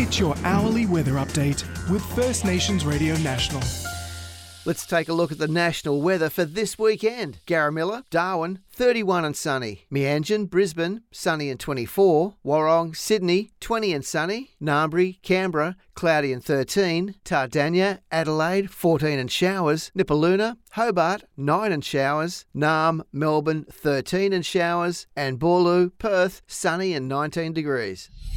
It's your hourly weather update with First Nations Radio National. Let's take a look at the national weather for this weekend. Garamilla, Darwin, 31 and sunny. Meanjin, Brisbane, sunny and 24. Warrong, Sydney, 20 and sunny. Narmbri, Canberra, cloudy and 13. Tardania, Adelaide, 14 and showers. Nipaluna, Hobart, 9 and showers. Naarm, Melbourne, 13 and showers. And Boorloo, Perth, sunny and 19 degrees.